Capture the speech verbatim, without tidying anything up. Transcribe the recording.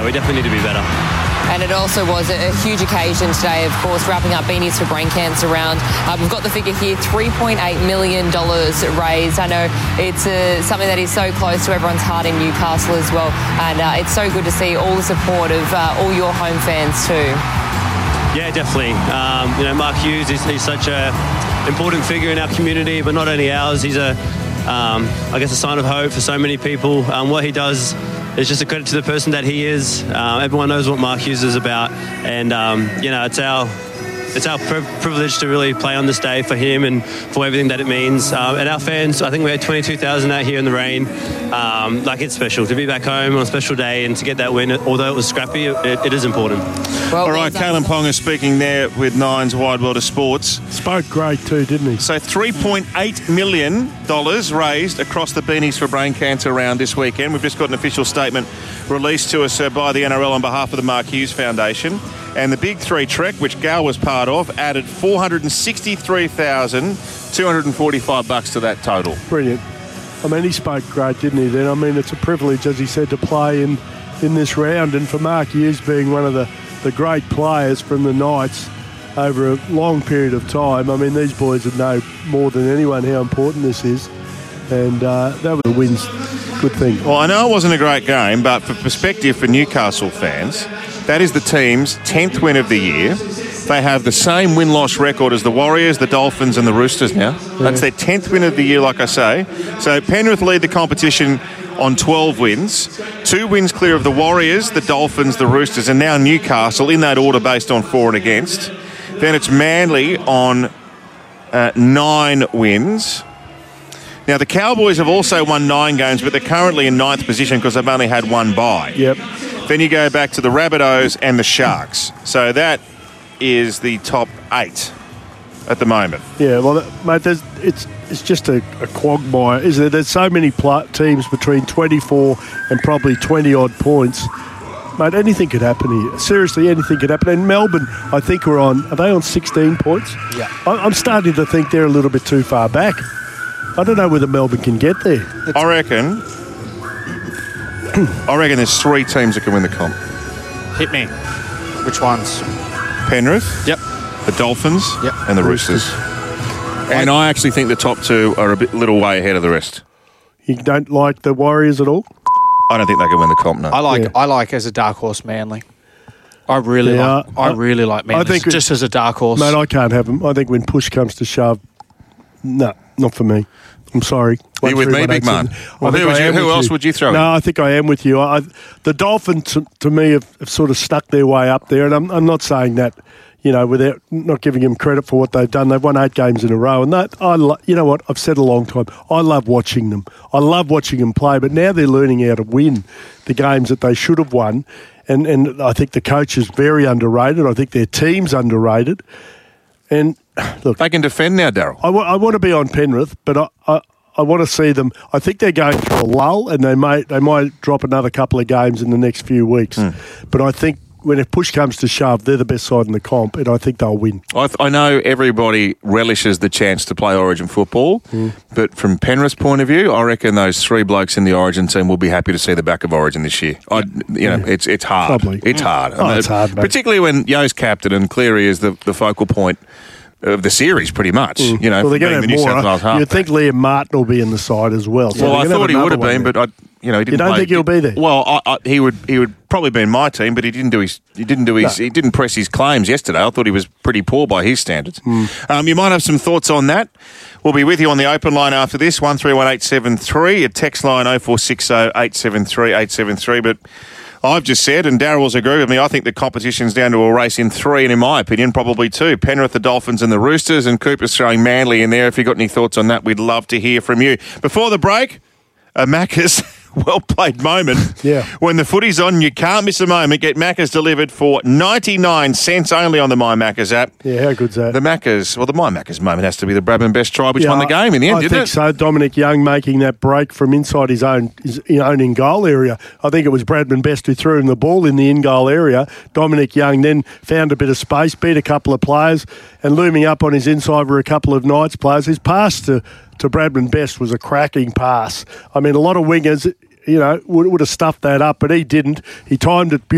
we definitely need to be better. And it also was a, a huge occasion today, of course, wrapping up Beanies for Brain Cancer Round. Uh, we've got the figure here, three point eight million dollars raised. I know it's uh, something that is so close to everyone's heart in Newcastle as well. And uh, it's so good to see all the support of uh, all your home fans too. Yeah, definitely. Um, you know, Mark Hughes is he's such a important figure in our community, but not only ours. He's a, um, I guess, a sign of hope for so many people. Um, what he does is just a credit to the person that he is. Um, everyone knows what Mark Hughes is about, and um, you know, it's our it's our pri- privilege to really play on this day for him and for everything that it means. Um, and our fans, I think we had twenty-two thousand out here in the rain. Um, like, it's special to be back home on a special day and to get that win. Although it was scrappy, it, it is important. Well, All right, Kalyn Ponga speaking there with Nine's Wide World of Sports. Spoke great too, didn't he? So three point eight million dollars raised across the Beanies for Brain Cancer Round this weekend. We've just got an official statement released to us uh, by the N R L on behalf of the Mark Hughes Foundation. And the Big Three Trek, which Gal was part of, added four hundred sixty-three thousand two hundred forty-five bucks to that total. Brilliant. I mean, he spoke great, didn't he, then? I mean, it's a privilege, as he said, to play in, in this round. And for Mark Hughes being one of the, the great players from the Knights over a long period of time, I mean, these boys would know more than anyone how important this is. And uh, that was a win's good thing. Well, I know it wasn't a great game, but for perspective for Newcastle fans, that is the team's tenth win of the year. They have the same win-loss record as the Warriors, the Dolphins and the Roosters now. That's their tenth win of the year, like I say. So Penrith lead the competition on twelve wins. Two wins clear of the Warriors, the Dolphins, the Roosters, and now Newcastle, in that order based on for and against. Then it's Manly on uh, nine wins. Now, the Cowboys have also won nine games, but they're currently in ninth position because they've only had one bye. Yep. Then you go back to the Rabbitohs and the Sharks. So that is the top eight at the moment. Yeah, well, mate, there's, it's it's just a, a quagmire, isn't it? There's so many pl- teams between twenty-four and probably twenty-odd points. Mate, anything could happen here. Seriously, anything could happen. And Melbourne, I think, are on, are they on sixteen points? Yeah. I, I'm starting to think they're a little bit too far back. I don't know whether Melbourne can get there. It's I reckon... I reckon there's three teams that can win the comp. Hit me. Which ones? Penrith. Yep. The Dolphins. Yep. And the Roosters. And I actually think the top two are a bit little way ahead of the rest. You don't like the Warriors at all? I don't think they can win the comp, no. I like Yeah. I like as a dark horse Manly. I really Yeah, like I, I- really like Manly. I think it- just as a dark horse. Mate, I can't have them. I think when push comes to shove, no, not for me. I'm sorry. You with me, big man? Well, who would you- who else would you throw in? No, I think I am with you. I, the Dolphins, to, to me, have, have sort of stuck their way up there, and I'm, I'm not saying that, you know, without not giving them credit for what they've done. They've won eight games in a row, and that I, lo- you know what, I've said a long time. I love watching them. I love watching them play, but now they're learning how to win the games that they should have won, and and I think the coach is very underrated. I think their team's underrated, and look, They can defend now, Daryl. I, w- I want to be on Penrith, but I, I, I want to see them. I think they're going through a lull, and they may they might drop another couple of games in the next few weeks. Mm. But I think when if push comes to shove, they're the best side in the comp, and I think they'll win. I, th- I know everybody relishes the chance to play Origin football, Mm. but from Penrith's point of view, I reckon those three blokes in the Origin team will be happy to see the back of Origin this year. I, you know, it's it's hard. Probably. It's hard. Oh, it's hard, mate. Particularly when Yo's captain and Cleary is the, the focal point of the series, pretty much. You know, Well, they're being going the to New have South more. Wales huh? halfback. You'd think Liam Martin will be in the side as well. So Well, I they're gonna thought he have would have another been, one but I, you know, he didn't. You don't play, think he'll be there? Well, I, I, he would. He would probably be in my team, but he didn't do his. He didn't do his. No. He didn't press his claims yesterday. I thought he was pretty poor by his standards. Mm. Um, you might have some thoughts on that. We'll be with you on the open line after this one three one eight seven three. A text line oh four six oh eight seven three eight seven three. But I've just said, and Daryl's agreed with me, I think the competition's down to a race in three, and in my opinion, probably two. Penrith, the Dolphins and the Roosters, and Cooper's throwing Manly in there. If you've got any thoughts on that, we'd love to hear from you. Before the break, a Macca's well-played moment. Yeah. When the footy's on, you can't miss a moment. Get Macca's delivered for ninety-nine cents only on the My Macca's app. Yeah, how good's that? The Macca's, well, the My Macca's moment has to be the Bradman Best try, which Yeah, won the game in the end, I didn't think it? so. Dominic Young making that break from inside his own his own in-goal area. I think it was Bradman Best who threw him the ball in the in-goal area. Dominic Young then found a bit of space, beat a couple of players, and looming up on his inside were a couple of Knights players. His pass to, to Bradman Best was a cracking pass. I mean, a lot of wingers, you know, would, would have stuffed that up, but he didn't. He timed it beautifully.